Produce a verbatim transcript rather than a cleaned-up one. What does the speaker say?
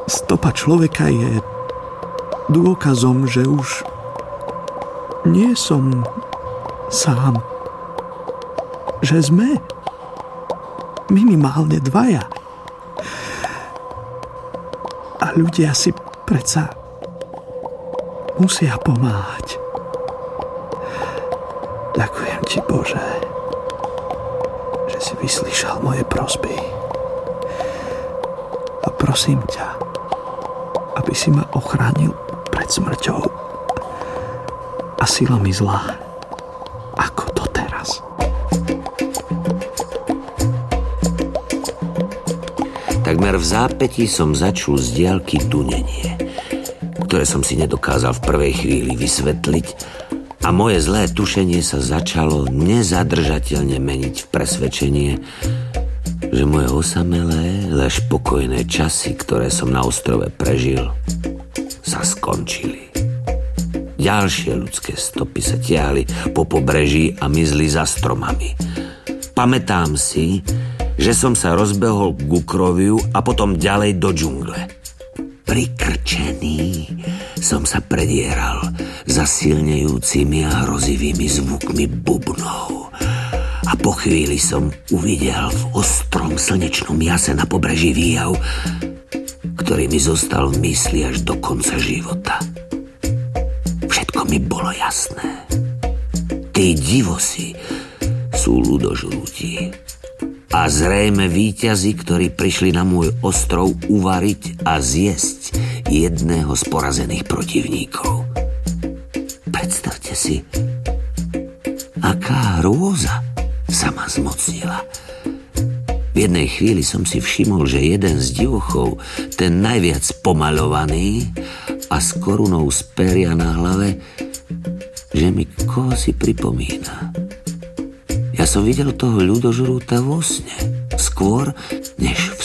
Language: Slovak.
Stopa človeka je dôkazom, že už nie som sám. Že sme minimálne dvaja. A ľudia si predsa musia pomáhať. Ďakujem ti, Bože, že si vyslyšal moje prosby. A prosím ťa, aby si ma ochránil pred smrťou a silami zla, ako doteraz. Takmer v zápätí som začul z diaľky dunenie, ktoré som si nedokázal v prvej chvíli vysvetliť, a moje zlé tušenie sa začalo nezadržateľne meniť v presvedčenie, že moje osamelé, lež pokojné časy, ktoré som na ostrove prežil, sa skončili. Ďalšie ľudské stopy sa tiahli po pobreží a mizli za stromami. Pamätám si, že som sa rozbehol k Gukroviu a potom ďalej do džungle. Prikrčený som sa predieral za silnejúcimi a hrozivými zvukmi bubnov. A po chvíli som uvidel v ostrom slnečnom jase na pobreží výjav, ktorý mi zostal v mysli až do konca života. Všetko mi bolo jasné. Tí divosi sú ľudožrúti a zrejme víťazi, ktorí prišli na môj ostrov uvariť a zjesť jedného z porazených protivníkov. Predstavte si, aká hrôza sa ma zmocnila. V jednej chvíli som si všimol, že jeden z divochov, ten najviac pomaľovaný a s korunou z peria na hlave, že mi koho si pripomína. Ja som videl toho ľudožrúta vo sne, skôr než v